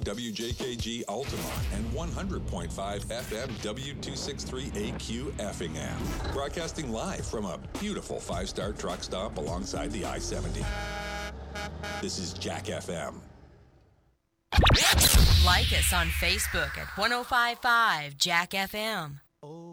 WJKG Altamont and 100.5 FM W263AQ Effingham. Broadcasting live from a beautiful five-star truck stop alongside the I-70. This is Jack FM. Like us on Facebook at 105.5 Jack FM.